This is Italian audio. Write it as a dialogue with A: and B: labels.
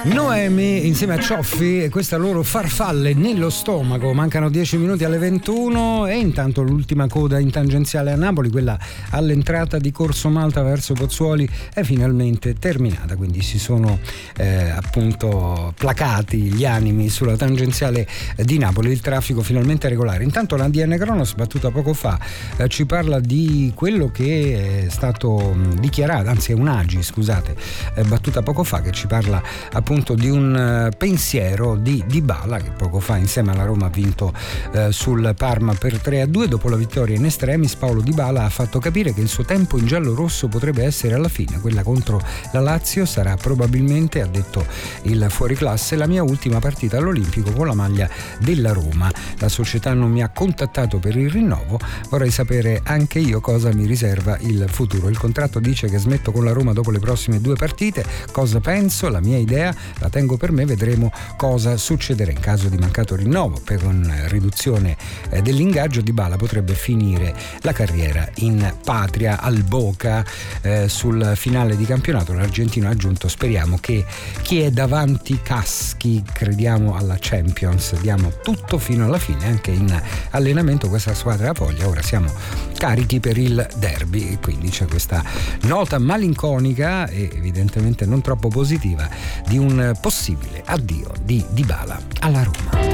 A: Noemi insieme a Cioffi e questa loro Farfalle nello stomaco. Mancano 10 minuti alle 21 e intanto l'ultima coda in tangenziale a Napoli, quella all'entrata di Corso Malta verso Pozzuoli, è finalmente terminata, quindi si sono appunto placati gli animi sulla tangenziale di Napoli, il traffico finalmente regolare. Intanto l'ADN Cronos, battuta poco fa, ci parla di quello che è stato dichiarato, anzi è un'AGI, scusate, battuta poco fa, che ci parla appunto di un pensiero di Dybala, che poco fa insieme alla Roma ha vinto sul Parma per 3-2. Dopo la vittoria in extremis, Paulo Dybala ha fatto capire che il suo tempo in giallo-rosso potrebbe essere alla fine. Quella contro la Lazio sarà probabilmente, ha detto il fuoriclasse, la mia ultima partita all'Olimpico con la maglia della Roma. La società non mi ha contattato per il rinnovo, vorrei sapere anche io cosa mi riserva il futuro. Il contratto dice che smetto con la Roma dopo le prossime 2 partite. Cosa penso? La mia idea la tengo per me, vedremo cosa succederà. In caso di mancato rinnovo con riduzione dell'ingaggio, Dybala potrebbe finire la carriera in patria al Boca. Sul finale di campionato l'argentino ha aggiunto: speriamo che chi è davanti caschi, crediamo alla Champions, diamo tutto fino alla fine. Anche in allenamento questa squadra ha voglia, ora siamo carichi per il derby. E quindi c'è questa nota malinconica e evidentemente non troppo positiva di un possibile addio di Dybala alla Roma.